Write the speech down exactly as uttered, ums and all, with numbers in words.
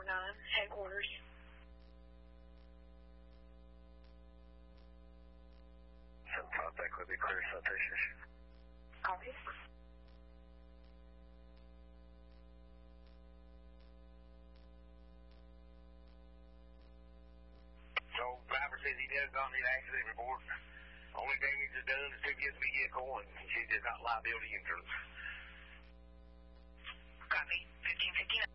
nine, headquarters. Some contact would be clear citations. Copy. So, driver says he does not need accident report. Only damage is done is to his vehicle, and she does not liability insurance. Copy. fifteen fifty-nine.